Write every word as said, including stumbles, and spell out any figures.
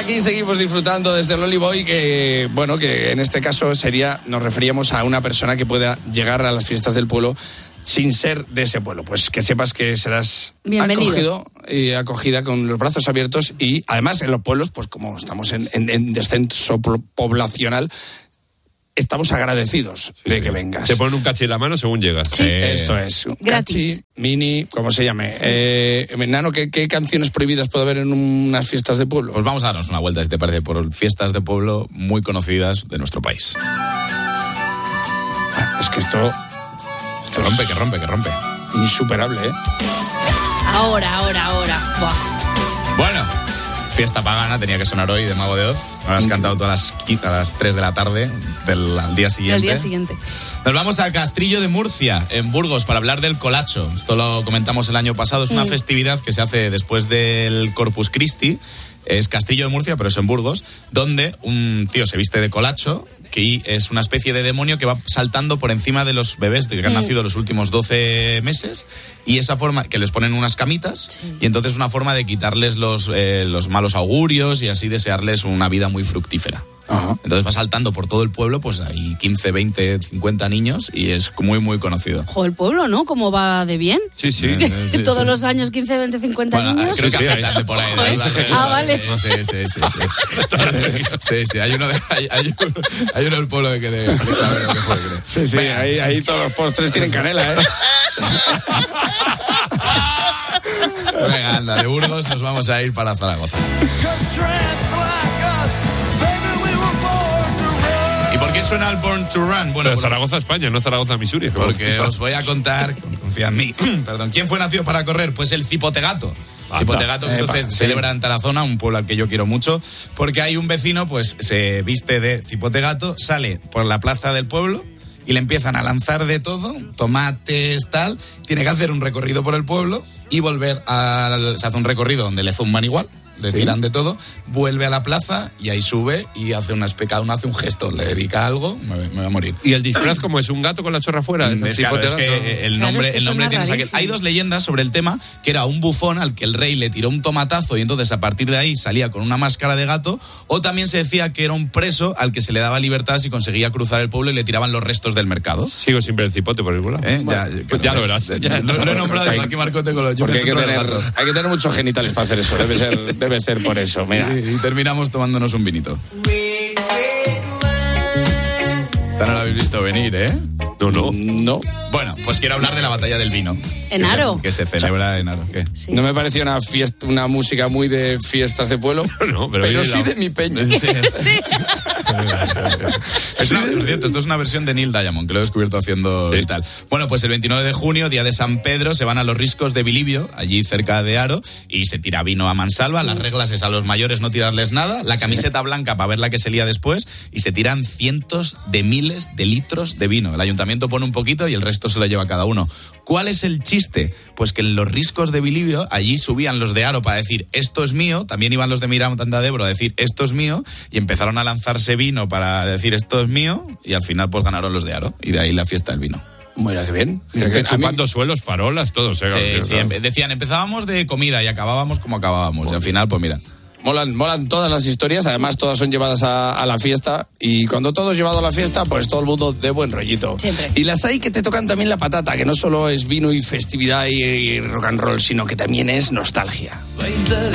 Aquí seguimos disfrutando desde el Oliboy, que bueno, que en este caso sería, nos referíamos a una persona que pueda llegar a las fiestas del pueblo sin ser de ese pueblo. Pues que sepas que serás acogido y acogida con los brazos abiertos, y además en los pueblos, pues como estamos en, en, en descenso poblacional, estamos agradecidos sí, de sí. que vengas. Te ponen un cachi en la mano según llegas. Sí, eh, esto es. Un gratis. Cachi, mini, como se llame. Eh, Nano, ¿qué, ¿qué canciones prohibidas puede haber en unas fiestas de pueblo? Pues vamos a darnos una vuelta, si te parece, por fiestas de pueblo muy conocidas de nuestro país. Ah, es que esto... Que rompe, que rompe, que rompe. Insuperable, ¿eh? Ahora, ahora, ahora. Buah. Bueno, fiesta pagana tenía que sonar hoy de Mago de Oz. Ahora has cantado todas las, a las tres de la tarde del al día siguiente. El día siguiente. Nos vamos a Castrillo de Murcia, en Burgos, para hablar del colacho. Esto lo comentamos el año pasado. Es una mm. festividad que se hace después del Corpus Christi. Es Castrillo de Murcia, pero es en Burgos, donde un tío se viste de colacho, que es una especie de demonio que va saltando por encima de los bebés que han mm. nacido los últimos doce meses, y esa forma, que les ponen unas camitas, sí. y entonces es una forma de quitarles los, eh, los malos augurios y así desearles una vida muy fructífera. Ajá. Entonces va saltando por todo el pueblo, pues hay quince, veinte, cincuenta niños, y es muy, muy conocido. Ojo, el pueblo, ¿no? ¿Cómo va de bien? Sí, sí. Eh, sí Todos sí. los años quince, veinte, cincuenta bueno, niños. Creo que sí, aceptan de por ahí. Joder. De ahí Ah, vale. Sí, sí, sí, sí, sí. sí, sí, hay uno, de, hay, hay, hay uno del pueblo que de, de claro, que fue, creo. Sí, sí, ahí, ahí todos los postres tienen canela, ¿eh? Venga, anda, de Burgos nos vamos a ir para Zaragoza. ¿Y por qué suena el Born to Run? Bueno, pero Zaragoza, España, no Zaragoza, Missouri. Porque os voy a contar, confía en mí, perdón, ¿quién fue nacido para correr? Pues el Cipotegato. Cipotegato, que esto se sí. celebra en Tarazona, un pueblo al que yo quiero mucho, porque hay un vecino, pues se viste de Cipotegato, sale por la plaza del pueblo y le empiezan a lanzar de todo, tomates, tal, tiene que hacer un recorrido por el pueblo y volver a... Se hace un recorrido donde le zumban igual, le tiran ¿Sí? de todo, vuelve a la plaza y ahí sube y hace una cada uno hace un gesto, le dedica algo, me, me voy a morir. ¿Y el disfraz como es un gato con la chorra fuera? Es, claro, es que el nombre, claro, es que el nombre tiene aquel. Hay dos leyendas sobre el tema, que era un bufón al que el rey le tiró un tomatazo y entonces a partir de ahí salía con una máscara de gato, o también se decía que era un preso al que se le daba libertad si conseguía cruzar el pueblo y le tiraban los restos del mercado. Sigo sin ver el cipote por el culo. ¿Eh? Bueno, ya, pues ya lo verás. Ya, lo, lo he nombrado, aquí Marcote con los... Porque hay que, tener, hay que tener muchos genitales para hacer eso, debe ser, debe ser por eso. Mira. Y, y terminamos tomándonos un vinito. No lo habéis visto venir, ¿eh? No, no. No. Bueno, pues quiero hablar de la batalla del vino. ¿En Aro? Que se, que se celebra en Aro. ¿Qué? Sí. No me pareció una fiesta, una música muy de fiestas de pueblo. No, pero, pero sí la... de mi peña. Sí. sí. Es una, por cierto, esto es una versión de Neil Diamond, que lo he descubierto haciendo sí. y tal. Bueno, pues el veintinueve de junio, día de San Pedro, se van a los riscos de Bilibio, allí cerca de Aro, y se tira vino a mansalva. Las reglas es a los mayores no tirarles nada, la camiseta blanca para ver la que se lía después, y se tiran cientos de miles de litros de vino. El ayuntamiento pone un poquito y el resto se lo lleva cada uno. ¿Cuál es el chiste? Pues que en los riscos de Bilibio, allí subían los de Aro para decir esto es mío, también iban los de Miranda de Ebro a decir esto es mío, y empezaron a lanzarse vino para decir esto es mío, y al final pues ganaron los de Aro, y de ahí la fiesta del vino. Mira qué bien. Mira que chupando mí... suelos, farolas, todo. Sí, sí, sí, decían, empezábamos de comida y acabábamos como acabábamos, Joder. Y al final pues mira. Molan, molan todas las historias, además todas son llevadas a, a la fiesta, y cuando todo es llevado a la fiesta, pues todo el mundo de buen rollito. Siempre. Y las hay que te tocan también la patata, que no solo es vino y festividad y, y rock and roll, sino que también es nostalgia.